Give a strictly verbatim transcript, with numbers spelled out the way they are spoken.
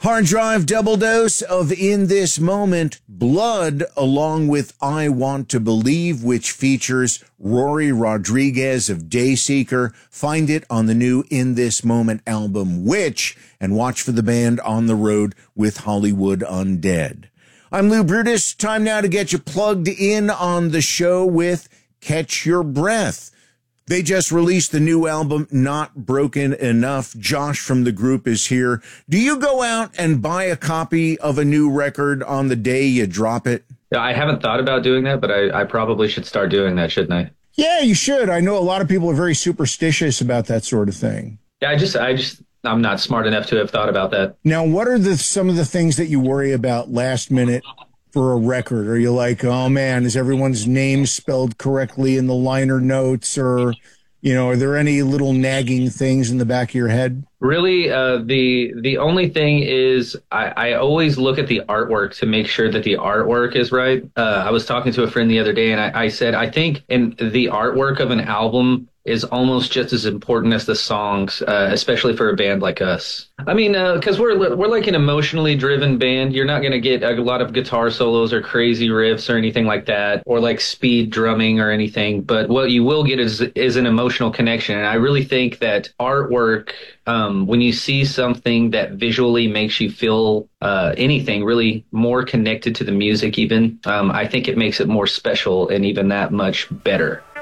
Hard drive double dose of In This Moment, Blood, along with I Want to Believe, which features Rory Rodriguez of Dayseeker. Find it on the new In This Moment album, Witch, and watch for the band on the road with Hollywood Undead. I'm Lou Brutus. Time now to get you plugged in on the show with Catch Your Breath. They just released the new album, Not Broken Enough. Josh from the group is here. Do you go out and buy a copy of a new record on the day you drop it? Yeah, I haven't thought about doing that, but I, I probably should start doing that, shouldn't I? Yeah, you should. I know a lot of people are very superstitious about that sort of thing. Yeah, I just, I just, I'm not smart enough to have thought about that. Now, what are the some of the things that you worry about last minute for a record? Are you like, oh man, is everyone's name spelled correctly in the liner notes? Or, you know, are there any little nagging things in the back of your head? Really, uh, the the only thing is I, I always look at the artwork to make sure that the artwork is right. Uh, I was talking to a friend the other day, and I, I said, I think in the artwork of an album is almost just as important as the songs, uh, especially for a band like us. I mean, because uh, we're we're like an emotionally driven band. You're not going to get a lot of guitar solos or crazy riffs or anything like that, or like speed drumming or anything. But what you will get is is an emotional connection. And I really think that artwork, um, when you see something that visually makes you feel uh, anything really more connected to the music even, um, I think it makes it more special and even that much better.